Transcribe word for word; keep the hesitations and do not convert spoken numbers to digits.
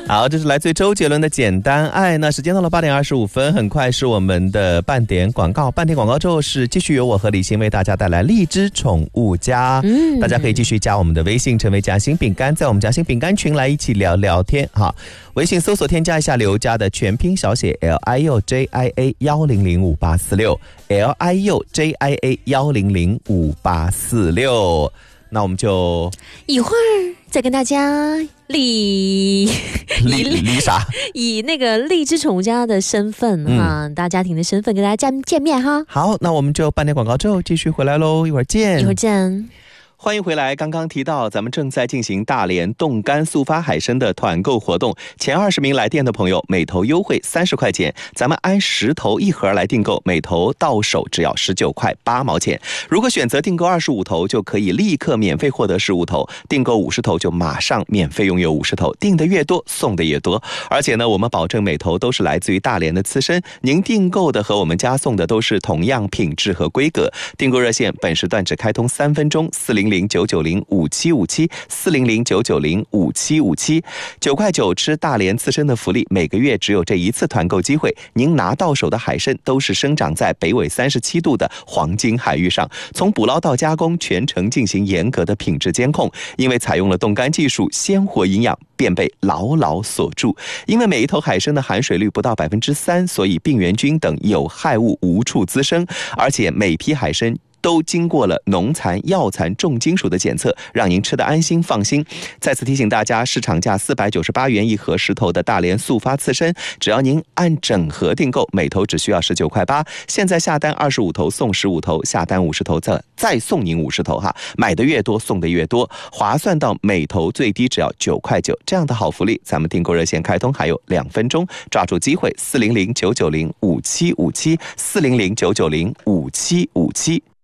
好，这是来自周杰伦的《简单爱》。那时间到了八点二十五分，很快是我们的半点广告。半点广告之后是继续由我和李欣为大家带来荔枝宠物家。嗯，大家可以继续加我们的微信，成为夹心饼干，在我们夹心饼干群来一起聊聊天。好，微信搜索添加一下刘家的全拼小写 L I U J I A 一零零五八四六 L I U J I A 一零零五八四六。那我们就一会儿再跟大家理理理啥？ 以那个荔枝宠物家的身份哈、嗯，大家庭的身份跟大家见见面哈。 好，那我们就半点广告之后继续回来喽，一会儿见， 一会儿见。 欢迎回来。刚刚提到咱们正在进行大连冻干速发海参的团购活动，前二十名来电的朋友每头优惠三十块钱，咱们按十头一盒来订购，每头到手只要十九块八毛钱。如果选择订购二十五头，就可以立刻免费获得十五头，订购五十头就马上免费拥有五十头，订的越多送的越多。而且呢，我们保证每头都是来自于大连的刺参，您订购的和我们家送的都是同样品质和规格。订购热线本时段只开通三分钟，四零零九九零五七五七四零零九九零五七五七，九块九吃大连刺参的福利，每个月只有这一次团购机会。您拿到手的海参都是生长在北纬三十七度的黄金海域上，从捕捞到加工全程进行严格的品质监控。因为采用了冻干技术，鲜活营养便被牢牢锁住。因为每一头海参的含水率不到百分之三，所以病原菌等有害物无处滋生，而且每批海参都经过了农残、药残、重金属的检测，让您吃得安心放心。再次提醒大家，市场价四百九十八元一盒十头的大连速发刺参，只要您按整盒订购，每头只需要十九块八。现在下单二十五头送十五头，下单五十头再再送您五十头哈，买的越多送的越多，划算到每头最低只要九块九。这样的好福利，咱们订购热线开通还有两分钟，抓住机会，四零零九九零五七五七四零零九九零五七五七。